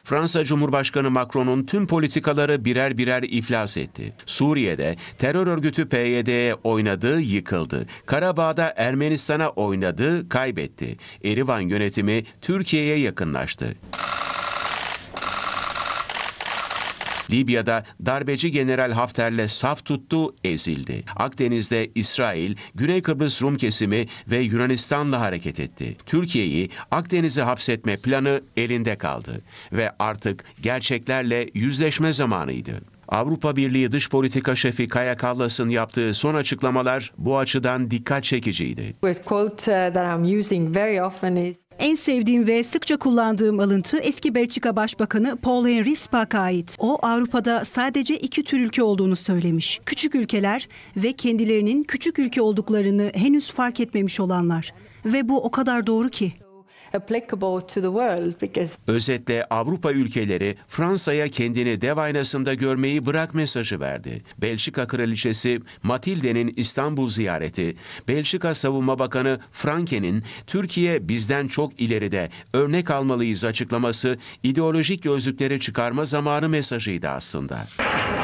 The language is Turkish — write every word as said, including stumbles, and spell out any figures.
Fransa Cumhurbaşkanı Macron'un tüm politikaları birer birer iflas etti. Suriye'de terör örgütü P Y D'ye oynadı, yıkıldı. Karabağ'da Ermenistan'a oynadı, kaybetti. Erivan yönetimi Türkiye'ye yakınlaştı. Libya'da darbeci General Hafter'le saf tuttu, ezildi. Akdeniz'de İsrail, Güney Kıbrıs Rum kesimi ve Yunanistan'la hareket etti. Türkiye'yi Akdeniz'e hapsetme planı elinde kaldı ve artık gerçeklerle yüzleşme zamanıydı. Avrupa Birliği Dış Politika Şefi Kaja Kallas'ın yaptığı son açıklamalar bu açıdan dikkat çekiciydi. En sevdiğim ve sıkça kullandığım alıntı eski Belçika Başbakanı Paul-Henri Spaak'a ait. O Avrupa'da sadece iki tür ülke olduğunu söylemiş. Küçük ülkeler ve kendilerinin küçük ülke olduklarını henüz fark etmemiş olanlar. Ve bu o kadar doğru ki. Özetle Avrupa ülkeleri Fransa'ya kendini dev aynasında görmeyi bırak mesajı verdi. Belçika Kraliçesi Matilde'nin İstanbul ziyareti, Belçika Savunma Bakanı Franken'in Türkiye bizden çok ileride, örnek almalıyız açıklaması ideolojik gözlükleri çıkarma zamanı mesajıydı aslında.